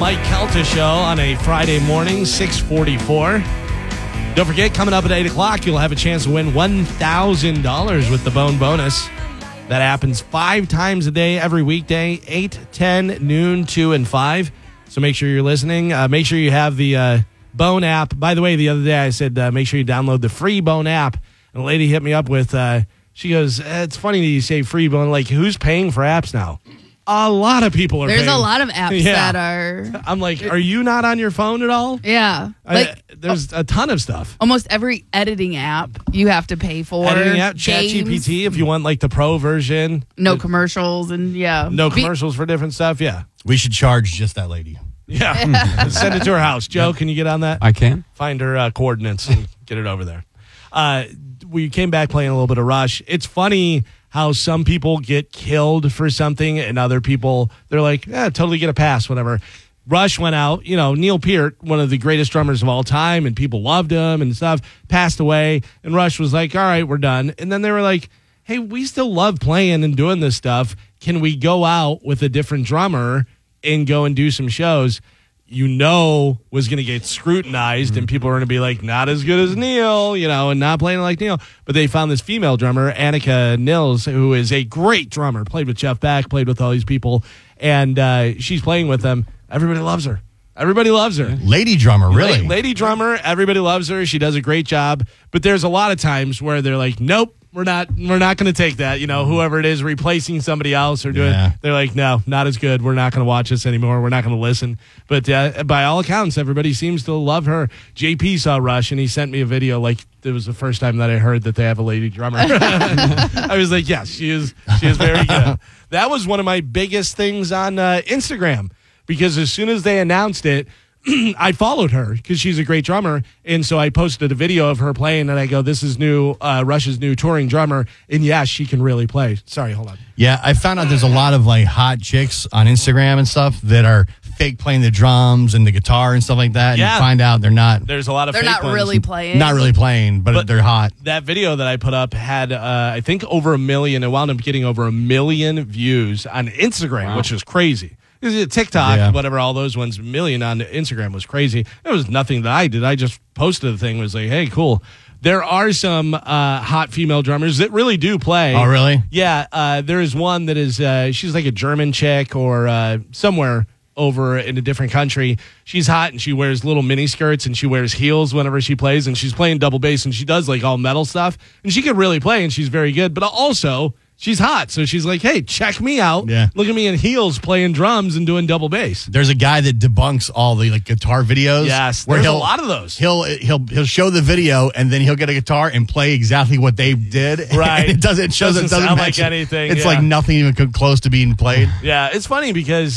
Mike Kelta Show on a Friday morning, 6:44. Don't forget, coming up at 8 o'clock, you'll have a chance to win $1,000 with the Bone Bonus. That happens 5 times a day, every weekday, 8, 10, noon, 2, and 5. So make sure you're listening. Make sure you have the Bone app. By the way, the other day I said make sure you download the free Bone app. And a lady hit me up with, she goes, it's funny that you say free Bone. Like, who's paying for apps now? A lot of people are paying. There's a lot of apps that are... I'm like, are you not on your phone at all? Yeah. There's a ton of stuff. Almost every editing app you have to pay for. Editing app, ChatGPT, if you want like the pro version. No commercials and No commercials for different stuff, yeah. We should charge just that lady. Yeah. Send it to her house. Joe, can you get on that? I can. Find her coordinates and get it over there. We came back playing a little bit of Rush. It's funny how some people get killed for something and other people, they're like, totally get a pass, whatever. Rush went out, Neil Peart, one of the greatest drummers of all time, and people loved him and stuff, passed away, and Rush was like, all right, we're done. And then they were like, hey, we still love playing and doing this stuff. Can we go out with a different drummer and go and do some shows? Was going to get scrutinized, and people were going to be like, not as good as Neil, and not playing like Neil. But they found this female drummer, Annika Nils, who is a great drummer, played with Jeff Beck, played with all these people, and she's playing with them. Everybody loves her. Everybody loves her. Lady drummer, really? Lady drummer, everybody loves her. She does a great job. But there's a lot of times where they're like, nope, we're not going to take that. Whoever it is replacing somebody else or doing, they're like, no, not as good. We're not going to watch this anymore. We're not going to listen. But by all accounts, everybody seems to love her. JP saw Rush, and he sent me a video like it was the first time that I heard that they have a lady drummer. I was like, yes, she is very good. That was one of my biggest things on Instagram, because as soon as they announced it, I followed her because she's a great drummer, and so I posted a video of her playing, and I go, this is Rush's new touring drummer, and yeah, she can really play. Sorry, hold on. Yeah, I found out there's a lot of like hot chicks on Instagram and stuff that are fake playing the drums and the guitar and stuff like that, and you find out they're not. There's a lot of they're fake not ones. really playing. Not really playing, but they're hot. That video that I put up had, I think, over 1 million. It wound up getting over 1 million views on Instagram, which is crazy. TikTok, whatever, all those ones, 1 million on Instagram was crazy. It was nothing that I did. I just posted the thing, was like, hey, cool. There are some hot female drummers that really do play. Oh, really? Yeah. There is one that is, she's like a German chick or somewhere over in a different country. She's hot, and she wears little mini skirts, and she wears heels whenever she plays, and she's playing double bass, and she does like all metal stuff, and she can really play, and she's very good, but also she's hot, so she's like, hey, check me out. Yeah. Look at me in heels playing drums and doing double bass. There's a guy that debunks all the like guitar videos. Yes, there's a lot of those. He'll show the video, and then he'll get a guitar and play exactly what they did. Right. And it doesn't sound like anything. It's like nothing even close to being played. Yeah, it's funny because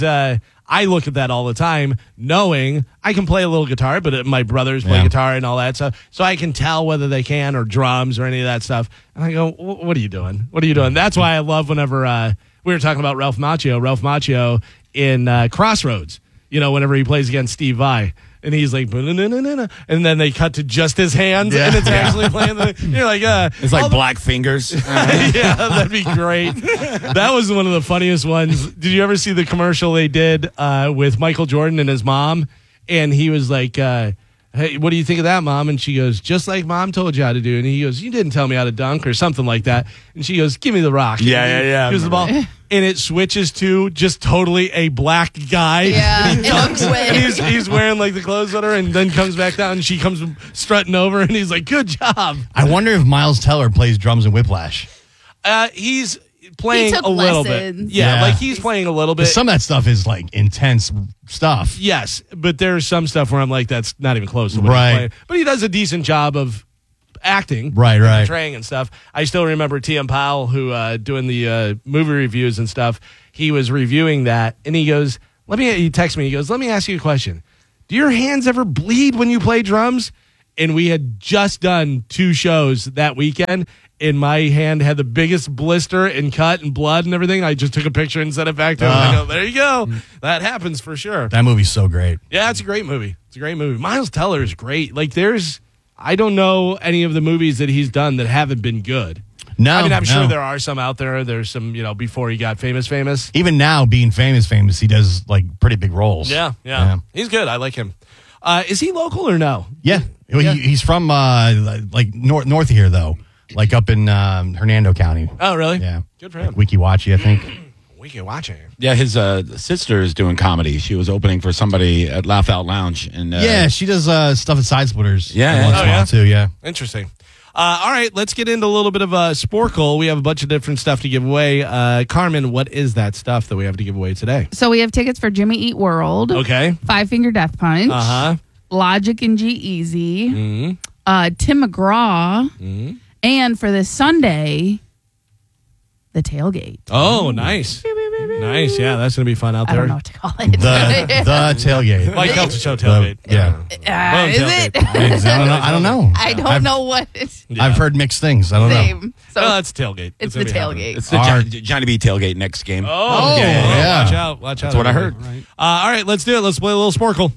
I look at that all the time, knowing I can play a little guitar, but my brothers play guitar and all that stuff, so I can tell whether they can, or drums or any of that stuff. And I go, what are you doing? What are you doing? That's why I love whenever we were talking about Ralph Macchio in Crossroads, whenever he plays against Steve Vai. And he's like, and then they cut to just his hands, and it's actually playing. You're like, it's like Black Fingers. Yeah, that'd be great. That was one of the funniest ones. Did you ever see the commercial they did with Michael Jordan and his mom? And he was like, hey, what do you think of that, Mom? And she goes, just like Mom told you how to do. And he goes, you didn't tell me how to dunk, or something like that. And she goes, give me the rock. Yeah. Gives the ball. And it switches to just totally a black guy. Yeah, and he dunks, and he's wearing like the clothes on her, and then comes back down, and she comes strutting over, and he's like, good job. I wonder if Miles Teller plays drums in Whiplash. He's playing a little bit. Yeah, like he's playing a little bit. Some of that stuff is like intense stuff. Yes, but there's some stuff where I'm like, that's not even close to what he's playing. But he does a decent job of acting, right, portraying and stuff. I still remember T.M. Powell, who doing the movie reviews and stuff. He was reviewing that, and he goes, he texts me, he goes, let me ask you a question. Do your hands ever bleed when you play drums? And we had just done 2 shows that weekend, and my hand had the biggest blister and cut and blood and everything. I just took a picture and sent it back to him. I go, there you go. That happens for sure. That movie's so great. Yeah, it's a great movie. Miles Teller is great. Like, I don't know any of the movies that he's done that haven't been good. No, I mean, I'm no. sure there are some out there. There's some, before he got famous. Even now, being famous, he does like pretty big roles. Yeah. He's good. I like him. Is he local or no? Yeah. He's from like north of here though, like up in Hernando County. Oh, really? Yeah. Good for him. Like Wikiwachi, I think. We can watch it. Yeah, his sister is doing comedy. She was opening for somebody at Laugh Out Lounge. And yeah, she does stuff at Side Splitters. Yeah. Once in a while, too. Yeah. Interesting. All right, let's get into a little bit of Sporkle. We have a bunch of different stuff to give away. Carmen, what is that stuff that we have to give away today? So we have tickets for Jimmy Eat World. Okay. 5 Finger Death Punch. Uh-huh. Logic and G-Eazy. Mm-hmm. Tim McGraw. Mm-hmm. And for this Sunday, the Tailgate. Oh, nice. Nice. Yeah, that's going to be fun out I there. don't know what to call it. The Tailgate. Mike Kelton Show Tailgate. Yeah. Is it? I don't know. I don't know what. I've heard mixed things. I don't know. Same. So Oh, that's Tailgate. it's gonna the be happening. Tailgate. It's the Johnny B tailgate next game. Oh, yeah. Watch out. Watch out. That's what I heard. All right, let's do it. Let's play a little Sporkle.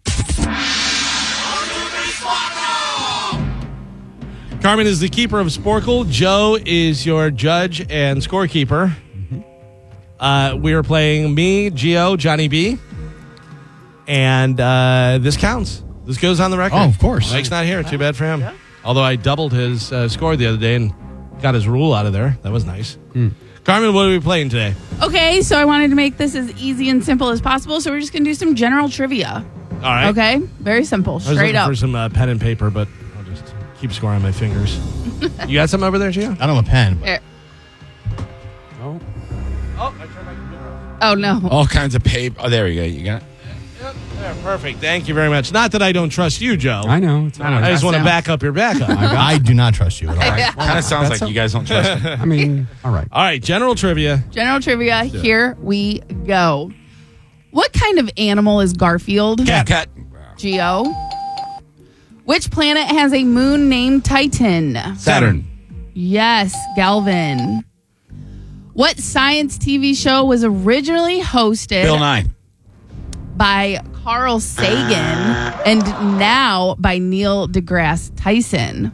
Carmen is the keeper of Sporkle. Joe is your judge and scorekeeper. We are playing me, Gio, Johnny B. And this counts. This goes on the record. Oh, of course. Mike's not here. Too bad for him. Yeah. Although I doubled his score the other day and got his rule out of there. That was nice. Carmen, what are we playing today? Okay, so I wanted to make this as easy and simple as possible, so we're just going to do some general trivia. All right. Okay? Very simple. I was Straight looking up. for some pen and paper, but I'll just keep scoring on my fingers. You got something over there, Gio? I don't have a pen. Here. Oh, I turned my computer off. Oh, no. All kinds of paper. Oh, there you go. You got it? Yep. There, perfect. Thank you very much. Not that I don't trust you, Joe. I know. It's all I right. just want to sounds- back up your backup. I do not trust you at all. Yeah. Kind of sounds like you guys don't trust me. I mean, all right. All right, general trivia. General trivia. Here we go. What kind of animal is Garfield? Cat. Geo. Which planet has a moon named Titan? Saturn. Yes, Galvin. What science TV show was originally hosted Bill Nye. by Carl Sagan and now by Neil deGrasse Tyson?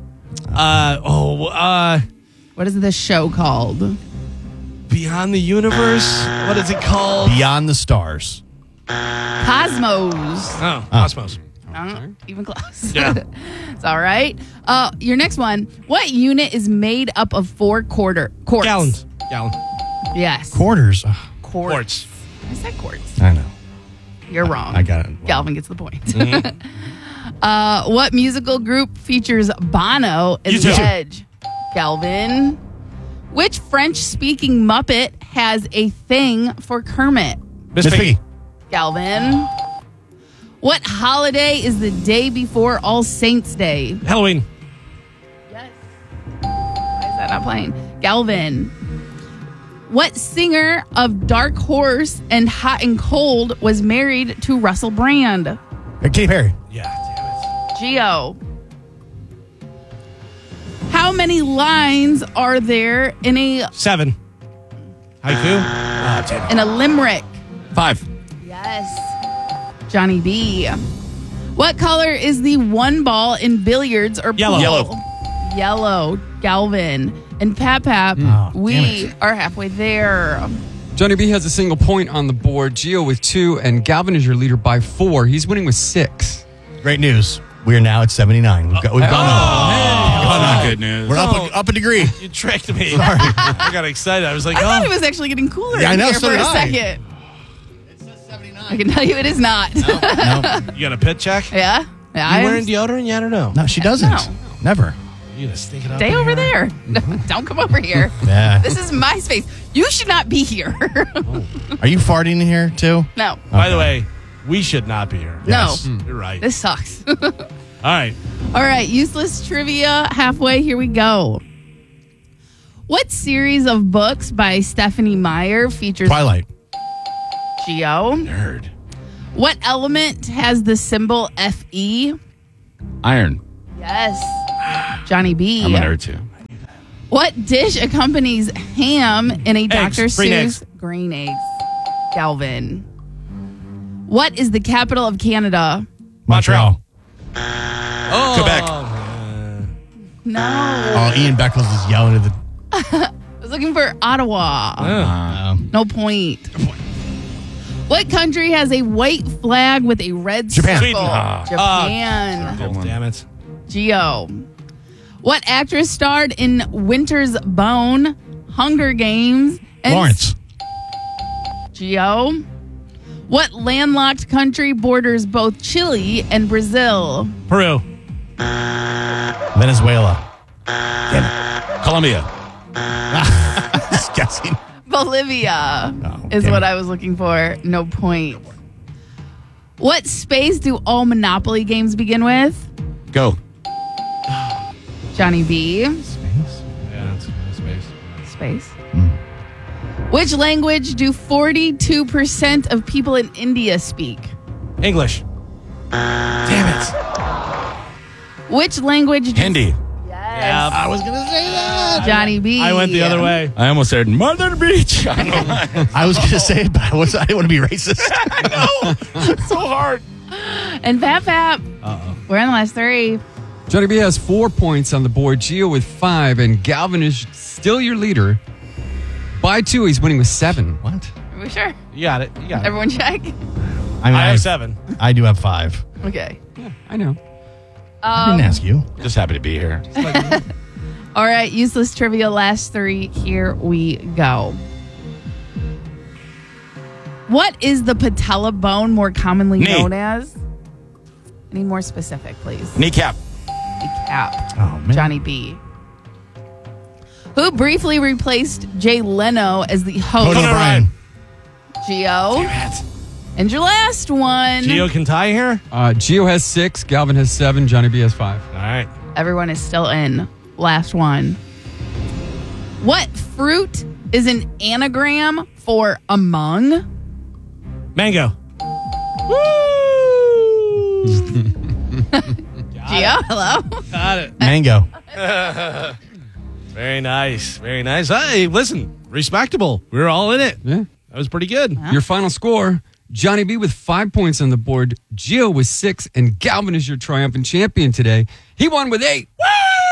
What is the show called? Beyond the Universe. What is it called? Beyond the Stars. Cosmos. Oh, Cosmos. Even close. Yeah. It's all right. Your next one. What unit is made up of 4 quarts? Gallon. Yes. Quarters. Ugh, Quartz. I said quarts. I know. You're wrong. I got it. Galvin gets the point. What musical group features Bono as the U2. Edge? Galvin. Which French-speaking Muppet has a thing for Kermit? Miss Piggy. Galvin. What holiday is the day before All Saints Day? Halloween. Yes. Why is that not playing? Galvin. What singer of Dark Horse and Hot and Cold was married to Russell Brand? Katy Perry. Yeah, damn Geo. How many lines are there in it. 7. Haiku. Damn it. a limerick? 5. Yes. Johnny B. What color is the one ball in billiards or Yellow. pool? Yellow. Galvin. And Pap, we are halfway there. Johnny B has a single point on the board. Gio with 2, and Galvin is your leader by 4. He's winning with 6. Great news. We are now at 79. We've gone up. Not good news. We're up a degree. You tricked me. I got excited. I was like, I thought it was actually getting cooler Yeah, I in know, here so for a did I. second. It says 79. I can tell you it is not. No. You got a pit check? Yeah. You wearing deodorant yet or no? No, she doesn't. No. Never. You gonna stink it up? Stay over there. Don't come over here. Yeah. This is my space. You should not be here. Are you farting in here too? No. By the way, we should not be here. No. You're right. This sucks. All right. All right. Useless trivia. Halfway. Here we go. What series of books by Stephanie Meyer features Twilight. Geo? Nerd. What element has the symbol Fe? Iron. Yes. Johnny B. I'm a nerd too. What dish accompanies ham in a Dr. Eggs. Green Seuss? eggs. Green eggs. Galvin. What is the capital of Canada? Montreal. Oh, Quebec. No. Oh, Ian Beckles is yelling at the I was looking for Ottawa. No point. What country has a white flag with a red Japan. circle? Sweden. Japan. Good one. Damn it. Geo. What actress starred in Winter's Bone, Hunger Games, and Lawrence. Geo. What landlocked country borders both Chile and Brazil? Peru. Venezuela. Colombia. Just guessing. Bolivia Oh, is damn what it. I was looking for. No point. What space do all Monopoly games begin with? Go. Johnny B. Space. Yeah, that's space. Space. Which language do 42% of people in India speak? English. Damn it. Which language do Hindi. Yeah. I was going to say that. Johnny B. I went the other way. I almost said Mother Beach. I know. I was going to say it, but I didn't want to be racist. So hard. And Pap Pap. We're on the last three. Johnny B has 4 points on the board. Gio with 5, and Galvin is still your leader. By 2, he's winning with 7. What? Are we sure? You got it. You got it. Everyone check. I have 7. I do have 5. Okay. I know. I didn't ask you. Just happy to be here. All right, useless trivia, last 3. Here we go. What is the patella bone more commonly Knee. known as? Any more specific, please? Kneecap. Cap. Oh, man. Johnny B. Who briefly replaced Jay Leno as the host? Conan O'Brien. Gio. And your last one. Gio can tie here? Gio has 6, Galvin has 7, Johnny B has 5. All right. Everyone is still in. Last one. What fruit is an anagram for among? Mango. Woo! Gio, hello? Got it. Mango. Very nice. Very nice. Hey, listen, respectable. We were all in it. Yeah. That was pretty good. Your final score, Johnny B with 5 points on the board, Gio with 6, and Galvin is your triumphant champion today. He won with 8. Woo!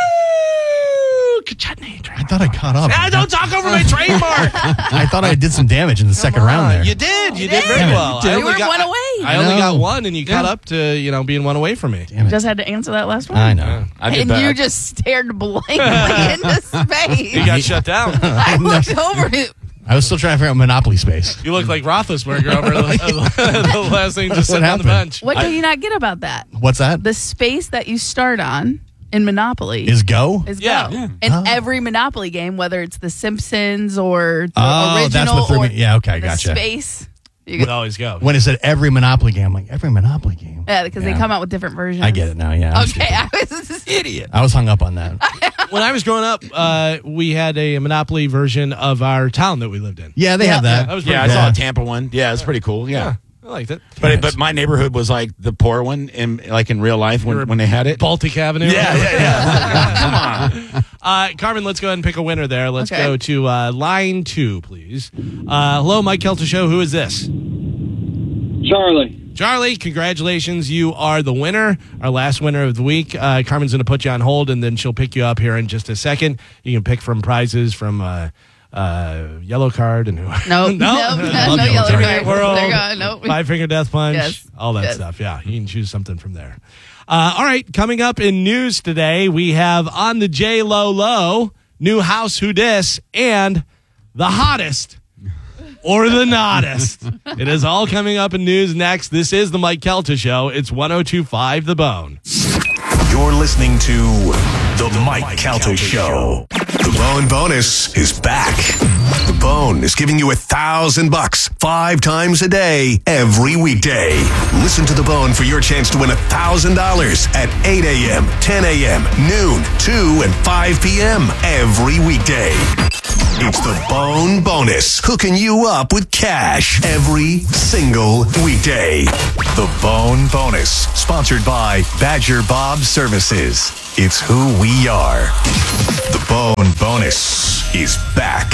Ka-chutney. I thought I caught up. Ah, don't talk over my trademark. I thought I did some damage in the second round there. You did. You did very Damn it. well. You I only were got- one away. I only I got know. one, and you caught up to being one away from me. Damn it. Just had to answer that last one. I know. I did And better. you just stared blankly into space. You got shut down. I looked over it. I was still trying to figure out Monopoly space. You look like Roethlisberger over the last thing, just What sitting on the happened? bench. What do you not get about that? What's that? The space that you start on in Monopoly Is go? is Yeah. go. Yeah. In Oh. every Monopoly game, whether it's The Simpsons or the Oh, original that's what threw or me. Yeah, okay, the gotcha. space. You Would get, always go. When it said every Monopoly game, I'm like, every Monopoly game? yeah, because they Yeah. come out with different versions. I get it now, yeah. I'm Okay, stupid. I was just Idiot. I was hung up on that. When I was growing up, we had a Monopoly version of our town that we lived in. Yeah, they have that. That was Yeah, I pretty saw cool. a Tampa one. Yeah, it's pretty cool. Yeah. I liked it. But my neighborhood was like the poor one in real life when they had it. Baltic Avenue. yeah. Come on. Carmen, let's go ahead and pick a winner there. Let's Okay. go to line 2, please. Hello, Mike Kelter Show. Who is this? Charlie. Charlie, congratulations. You are the winner, our last winner of the week. Carmen's going to put you on hold, and then she'll pick you up here in just a second. You can pick from prizes from Yellow Card and no, no yellow Jimmy card. World, They're gone. Nope. Five Finger Death Punch, Yes. all that Yes. stuff. Yeah, you can choose something from there. All right, coming up in news today, we have on the J Low, new house who dis, and the hottest or the nottest. It is all coming up in news next. This is the Mike Kelta Show. It's 102.5 The Bone. You're listening to The Mike Calta Show. The Bone Bonus is back. The Bone is giving you $1,000 5 times a day, every weekday. Listen to The Bone for your chance to win $1,000 at 8 a.m., 10 a.m., noon, 2, and 5 p.m. every weekday. It's the Bone Bonus, hooking you up with cash every single weekday. The Bone Bonus, sponsored by Badger Bob Services. It's who we are. The Bone Bonus is back.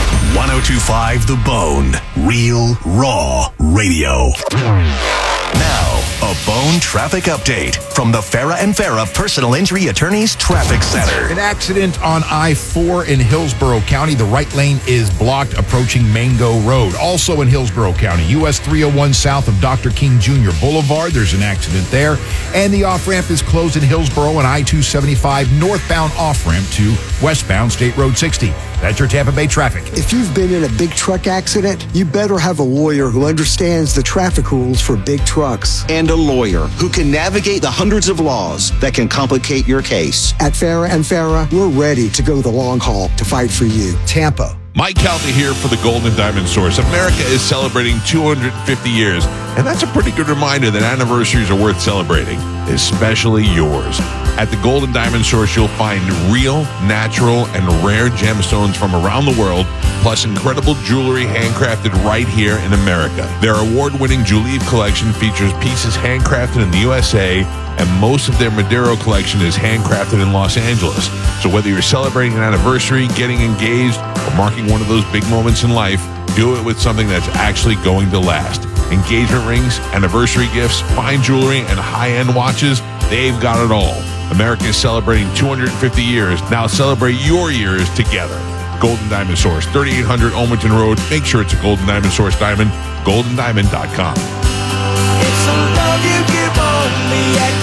102.5 The Bone, real, raw radio. Now, a Bone noon traffic update from the Farah and Farah Personal Injury Attorneys Traffic Center. An accident on I-4 in Hillsborough County. The right lane is blocked approaching Mango Road. Also in Hillsborough County, US 301 south of Dr. King Jr. Boulevard. There's an accident there. And the off-ramp is closed in Hillsborough on I-275 northbound off-ramp to westbound State Road 60. That's your Tampa Bay traffic. If you've been in a big truck accident, you better have a lawyer who understands the traffic rules for big trucks. And a lawyer who can navigate the hundreds of laws that can complicate your case. At Farah and Farah, we're ready to go the long haul to fight for you. Tampa. Mike Calta here for the Golden Diamond Source. America is celebrating 250 years, and that's a pretty good reminder that anniversaries are worth celebrating, especially yours. At the Golden Diamond Source, you'll find real, natural, and rare gemstones from around the world, plus incredible jewelry handcrafted right here in America. Their award-winning Julieve collection features pieces handcrafted in the USA, and most of their Madero collection is handcrafted in Los Angeles. So whether you're celebrating an anniversary, getting engaged, or marking one of those big moments in life, do it with something that's actually going to last. Engagement rings, anniversary gifts, fine jewelry, and high-end watches, they've got it all. America is celebrating 250 years. Now celebrate your years together. Golden Diamond Source, 3800 Olmerton Road. Make sure it's a Golden Diamond Source diamond. GoldenDiamond.com. It's a love you give only at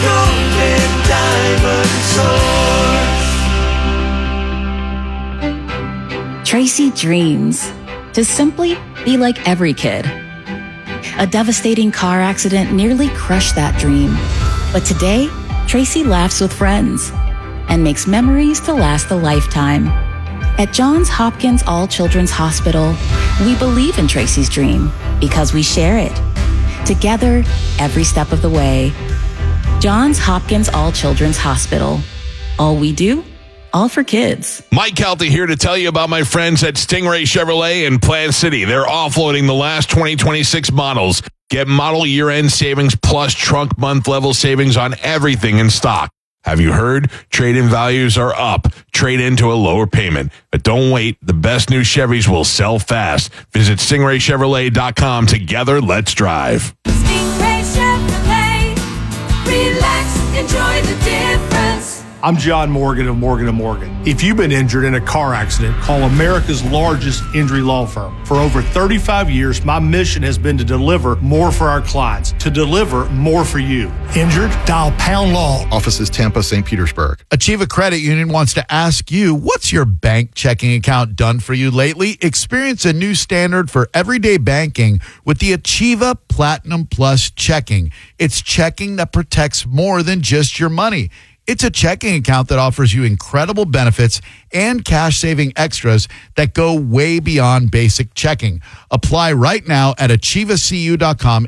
Golden Diamond Source. Tracy dreams to simply be like every kid. A devastating car accident nearly crushed that dream. But today, Tracy laughs with friends and makes memories to last a lifetime. At Johns Hopkins All Children's Hospital, we believe in Tracy's dream because we share it. Together, every step of the way. Johns Hopkins All Children's Hospital. All we do, all for kids. Mike Calta here to tell you about my friends at Stingray Chevrolet in Plant City. They're offloading the last 2026 models. Get model year-end savings plus trunk month level savings on everything in stock. Have you heard? Trade-in values are up. Trade into a lower payment. But don't wait. The best new Chevys will sell fast. Visit StingrayChevrolet.com. Together, let's drive. Stingray Chevrolet. Relax, enjoy the difference. I'm John Morgan of Morgan & Morgan. If you've been injured in a car accident, call America's largest injury law firm. For over 35 years, my mission has been to deliver more for our clients, to deliver more for you. Injured? Dial Pound Law. Offices Tampa, St. Petersburg. Achieva Credit Union wants to ask you, what's your bank checking account done for you lately? Experience a new standard for everyday banking with the Achieva Platinum Plus checking. It's checking that protects more than just your money. It's a checking account that offers you incredible benefits and cash-saving extras that go way beyond basic checking. Apply right now at achievacu.com,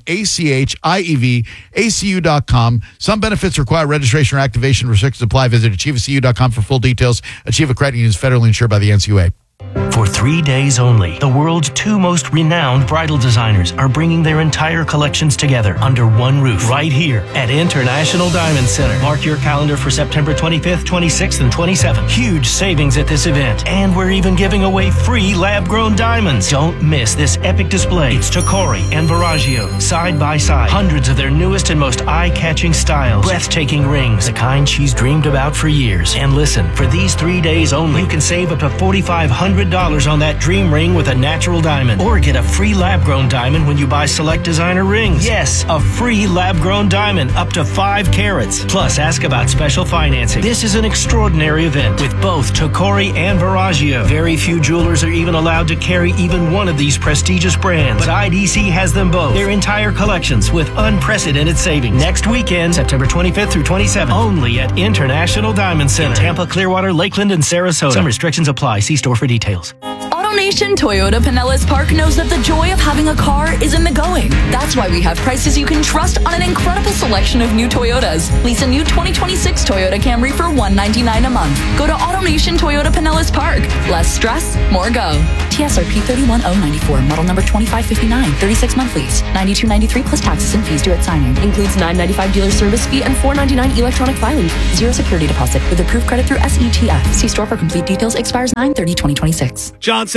ACHIEVACU.com. Some benefits require registration or activation. Restrictions apply. Visit achievacu.com for full details. Achieva Credit Union is federally insured by the NCUA. For 3 days only, the world's two most renowned bridal designers are bringing their entire collections together under one roof right here at International Diamond Center. Mark your calendar for September 25th, 26th, and 27th. Huge savings at this event. And we're even giving away free lab-grown diamonds. Don't miss this epic display. It's Tacori and Verragio, side by side. Hundreds of their newest and most eye-catching styles. Breathtaking rings, the kind she's dreamed about for years. And listen, for these 3 days only, you can save up to $4,500 on that dream ring with a natural diamond. Or get a free lab-grown diamond when you buy select designer rings. Yes, a free lab-grown diamond up to 5 carats. Plus, ask about special financing. This is an extraordinary event with both Tacori and Verragio. Very few jewelers are even allowed to carry even one of these prestigious brands. But IDC has them both. Their entire collections with unprecedented savings. Next weekend, September 25th through 27th. Only at International Diamond Center. In Tampa, Clearwater, Lakeland, and Sarasota. Some restrictions apply. See store for details. AutoNation Toyota Pinellas Park knows that the joy of having a car is in the going. That's why we have prices you can trust on an incredible selection of new Toyotas. Lease a new 2026 Toyota Camry for $199 a month. Go to AutoNation Toyota Pinellas Park. Less stress, more go. TSRP 31094, model number 2559, 36-month lease, $92.93 plus taxes and fees due at signing. Includes $9.95 dealer service fee and $4.99 electronic filing. Zero security deposit with approved credit through SETF. See store for complete details. Expires 9/30/2026. John said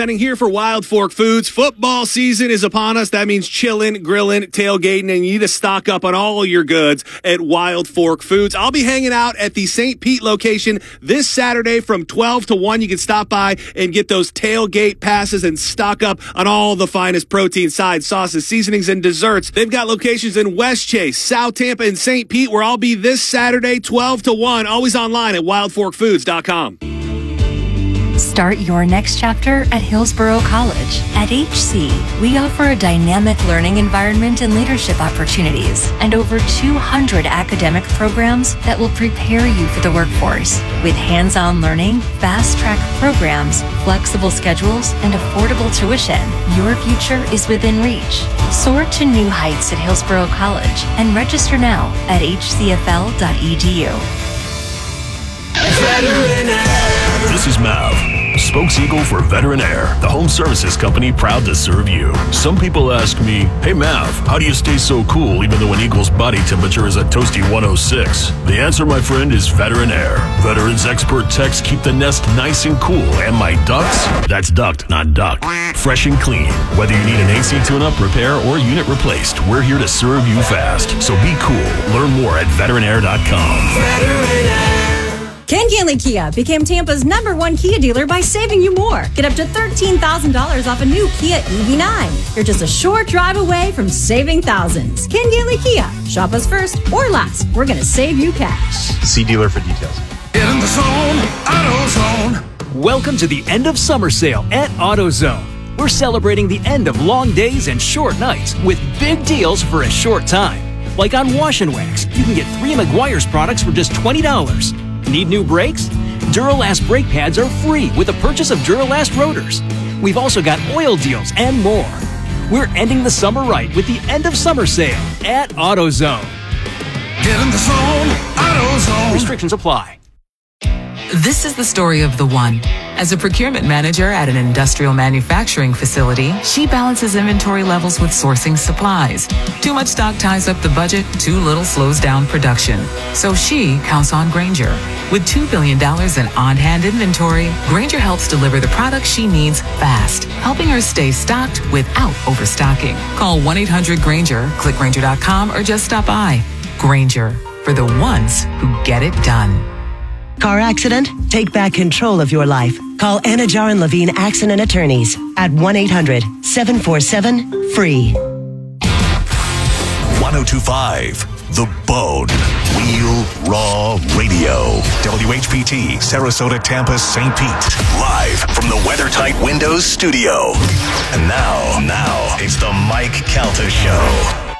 Dunning here for Wild Fork Foods. Football season is upon us. That means chilling, grilling, tailgating, and you need to stock up on all your goods at Wild Fork Foods. I'll be hanging out at the St. Pete location this Saturday from 12 to 1. You can stop by and get those tailgate passes and stock up on all the finest protein, sides, sauces, seasonings, and desserts. They've got locations in West Chase, South Tampa, and St. Pete, where I'll be this Saturday, 12 to 1. Always online at wildforkfoods.com. Start your next chapter at Hillsborough College. At HC, we offer a dynamic learning environment and leadership opportunities, and over 200 academic programs that will prepare you for the workforce. With hands-on learning, fast-track programs, flexible schedules, and affordable tuition, your future is within reach. Soar to new heights at Hillsborough College and register now at hcfl.edu. This is Mav, spokes-eagle for Veterinaire, the home services company proud to serve you. Some people ask me, hey Mav, how do you stay so cool even though an eagle's body temperature is a toasty 106? The answer, my friend, is Veterinaire. Veterans expert techs keep the nest nice and cool, and my ducks, that's ducked, not ducked, fresh and clean. Whether you need an AC tune-up, repair, or unit replaced, we're here to serve you fast. So be cool. Learn more at veterinaire.com. Ken Ganley Kia became Tampa's #1 Kia dealer by saving you more. Get up to $13,000 off a new Kia EV9. You're just a short drive away from saving thousands. Ken Ganley Kia. Shop us first or last. We're going to save you cash. See dealer for details. Get in the zone, AutoZone. Welcome to the end of summer sale at AutoZone. We're celebrating the end of long days and short nights with big deals for a short time. Like on wash and wax, you can get 3 Meguiar's products for just $20. Need new brakes? Duralast brake pads are free with the purchase of Duralast rotors. We've also got oil deals and more. We're ending the summer right with the end of summer sale at AutoZone. Get in the zone, AutoZone. Restrictions apply. This is the story of the one. As a procurement manager at an industrial manufacturing facility, she balances inventory levels with sourcing supplies. Too much stock ties up the budget, too little slows down production. So she counts on Grainger. With $2 billion in on-hand inventory, Grainger helps deliver the products she needs fast, helping her stay stocked without overstocking. Call 1-800-GRAINGER, click Grainger.com, or just stop by. Grainger, for the ones who get it done. Car accident? Take back control of your life. Call Anajar and Levine Accident Attorneys at 1-800-747-FREE. 1025 The Bone. Real Raw Radio. WHPT, Sarasota, Tampa, St. Pete. Live from the WeatherTight Windows studio. And now, it's the Mike Calta Show.